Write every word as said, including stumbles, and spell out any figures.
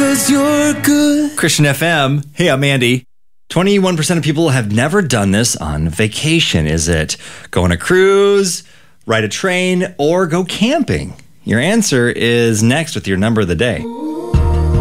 'cause you're good. Christian F M. Hey, I'm Andy. twenty-one percent of people have never done this on vacation. Is it go on a cruise, ride a train, or go camping? Your answer is next with your number of the day.